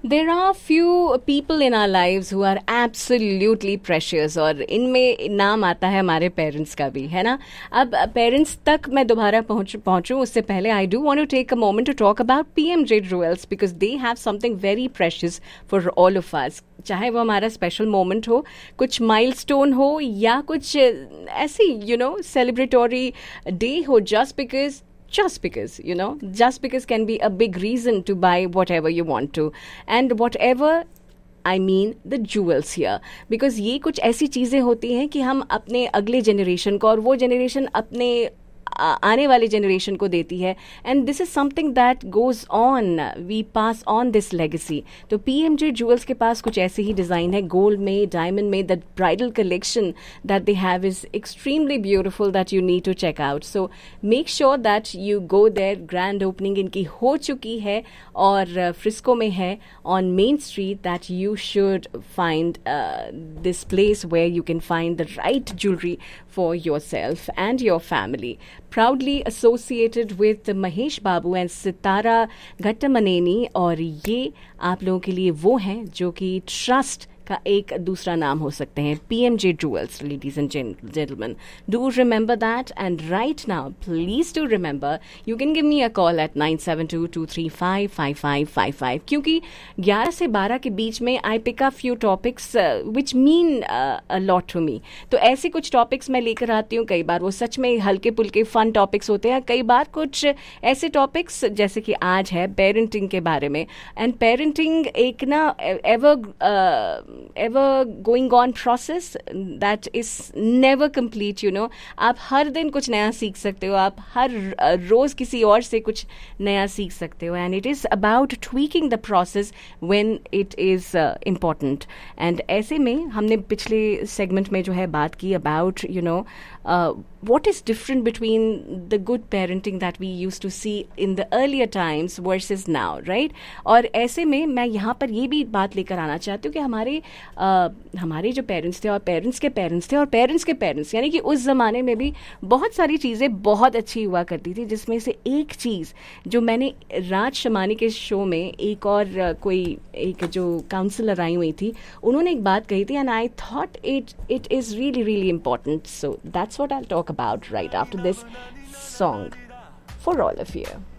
There are few people in our lives who are absolutely precious और इनमें नाम आता है हमारे पेरेंट्स का भी, है ना. अब पेरेंट्स तक मैं दोबारा पहुंचूं उससे पहले I do want to take a moment to talk about पीएमजे jewels because they have something very precious for all of us. चाहे वो हमारा स्पेशल मोमेंट हो, कुछ माइलस्टोन हो या कुछ ऐसी सेलिब्रेटरी डे हो, just because, just because can be a big reason to buy whatever you want to. And whatever, I mean the jewels here. Because ये कुछ ऐसी चीज़ें होती हैं कि हम अपने अगले जनरेशन को और वो जनरेशन अपने आने वाली जनरेशन को देती है. And this is something that goes on, we pass on this legacy. तो पीएमजे ज्वेल्स के पास कुछ ऐसे ही डिज़ाइन है, गोल्ड में, डायमंड में. That bridal collection that they have is extremely beautiful that you need to check out. So make sure that you go there. Grand opening इनकी हो चुकी है और फ्रिस्को में है on main street. That you should find this place where you can find the right jewellery for your self and your family. Proudly associated with Mahesh Babu and Sitara Ghattamaneni. और ये आप लोगों के लिए वो हैं जो कि ट्रस्ट का एक दूसरा नाम हो सकते हैं, पीएमजे jewels. Ladies and gentleman, do remember that. And right now please do remember you can give me a call at 9722355555 क्योंकि 11 से 12 के बीच में I pick up few topics which mean a lot to me. तो ऐसे कुछ topics मैं लेकर आती हूँ. कई बार वो सच में हल्के पुल्के फन टॉपिक्स होते हैं, कई बार कुछ ऐसे टॉपिक्स जैसे कि आज है पेरेंटिंग के बारे में. एंड पेरेंटिंग एक ना ever going on process that is never complete. आप हर दिन कुछ नया सीख सकते हो, आप हर रोज किसी और से कुछ नया सीख सकते हो. And it is about tweaking the process when it is important. And ऐसे में हमने पिछले सेगमेंट में जो है बात की about what is different between the good parenting that we used to see in the earlier times versus now, right? और ऐसे में मैं यहाँ पर ये भी बात लेकर आना चाहती हूँ कि हमारे जो पेरेंट्स थे और पेरेंट्स के पेरेंट्स थे और पेरेंट्स के पेरेंट्स, यानी कि उस ज़माने में भी बहुत सारी चीज़ें बहुत अच्छी हुआ करती थी. जिसमें से एक चीज़ जो मैंने राज शमानी के शो में एक जो काउंसलर आई हुई थी, उन्होंने एक बात कही थी and I thought it is really really important. So that's what I will talk about right after this song for all of you.